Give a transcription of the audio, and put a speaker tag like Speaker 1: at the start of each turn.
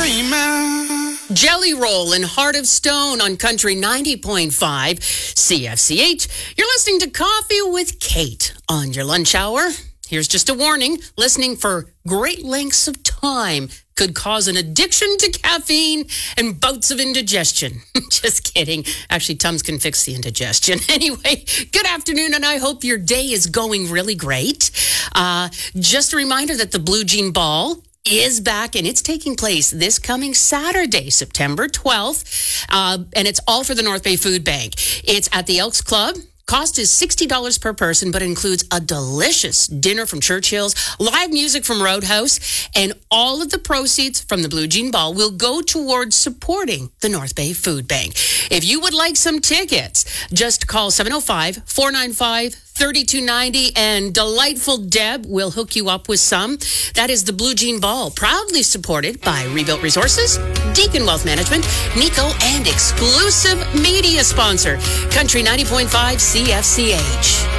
Speaker 1: Jelly Roll and Heart of Stone on Country 90.5 CFCH. You're listening to Coffee with Kate on your lunch hour. Here's just a warning. Listening for great lengths of time could cause an addiction to caffeine and bouts of indigestion. Just kidding. Actually, Tums can fix the indigestion. Anyway, good afternoon, and I hope your day is going really great. Just a reminder that the Blue Jean Ball is back, and it's taking place this coming Saturday, September 12th, and it's all for the North Bay Food Bank. It's at the Elks Club. Cost is $60 per person, but includes a delicious dinner from Churchill's, live music from Roadhouse, and all of the proceeds from the Blue Jean Ball will go towards supporting the North Bay Food Bank. If you would like some tickets, just call 705-495-3290, and Delightful Deb will hook you up with some. That is the Blue Jean Ball, proudly supported by Rebuilt Resources, Deacon Wealth Management, Nico, and exclusive media sponsor, Country 90.5 CFCH.